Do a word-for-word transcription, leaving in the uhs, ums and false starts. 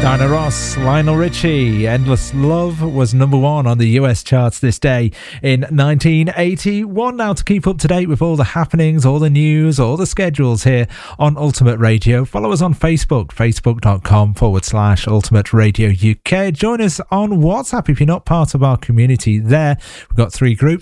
Diana Ross, Lionel Richie, Endless Love was number one on the U S charts this day in nineteen eighty-one. Now, to keep up to date with all the happenings, all the news, all the schedules here on Ultimate Radio, follow us on Facebook, facebook.com forward slash Ultimate Radio UK. Join us on WhatsApp if you're not part of our community there. We've got three groups.